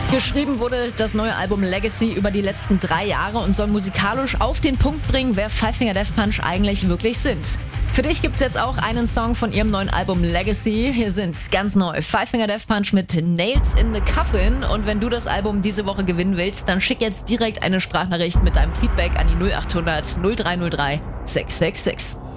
Geschrieben wurde das neue Album Legacy über die letzten 3 Jahre und soll musikalisch auf den Punkt bringen, wer Five Finger Death Punch eigentlich wirklich sind. Für dich gibt's jetzt auch einen Song von ihrem neuen Album Legacy. Hier sind ganz neu Five Finger Death Punch mit Nails in the Coffin. Und wenn du das Album diese Woche gewinnen willst, dann schick jetzt direkt eine Sprachnachricht mit deinem Feedback an die 0800 0303 666.